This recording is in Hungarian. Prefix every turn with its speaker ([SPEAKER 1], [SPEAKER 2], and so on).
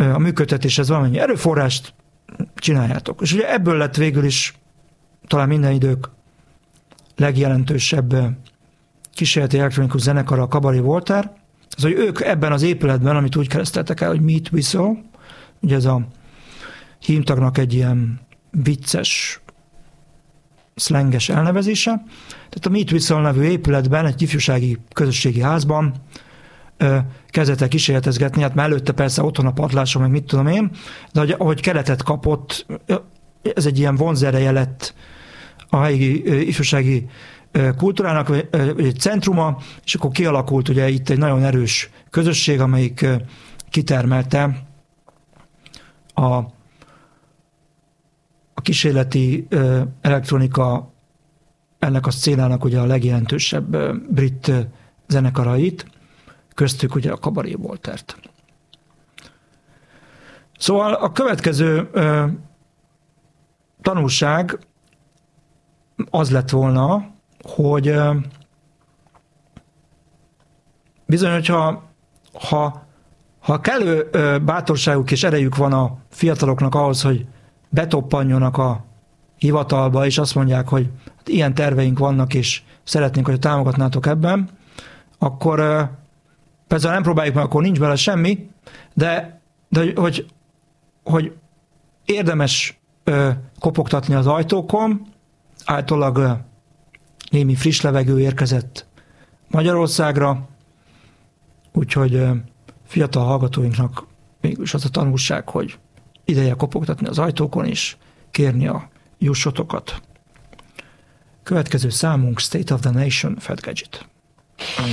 [SPEAKER 1] a működtetéshez valamennyi erőforrást, csináljátok. És ugye ebből lett végül is talán minden idők legjelentősebb kísérleti elektronikus zenekara, a Cabaret Voltaire, az, hogy ők ebben az épületben, amit úgy kereszteltek el, hogy Meat Whistle, ugye ez a hímtagnak egy ilyen vicces, szlenges elnevezése. Tehát a Meat Whistle nevű épületben, egy ifjúsági közösségi házban kezdett el kísérletezgetni, hát már előtte persze otthon a padláson, meg mit tudom én, de ahogy keretet kapott, ez egy ilyen vonzereje lett a helyi ifjúsági kultúrának, vagy egy centruma, és akkor kialakult ugye itt egy nagyon erős közösség, amelyik kitermelte a kísérleti elektronika ennek a szcénának ugye a legjelentősebb brit zenekarait, köztük ugye a Cabaret Voltaire-t. Szóval a következő tanulság az lett volna, hogy bizony, hogyha ha kellő bátorságuk és erejük van a fiataloknak ahhoz, hogy betoppanjonak a hivatalba, és azt mondják, hogy hát ilyen terveink vannak, és szeretnénk, hogy támogatnátok ebben, akkor persze nem próbáljuk meg, akkor nincs bele semmi, de hogy érdemes kopogtatni az ajtókon, általában némi friss levegő érkezett Magyarországra, úgyhogy fiatal hallgatóinknak mégis az a tanulság, hogy ideje kopogtatni az ajtókon és kérni a jussotokat. Következő számunk State of the Nation, Fat Gadget.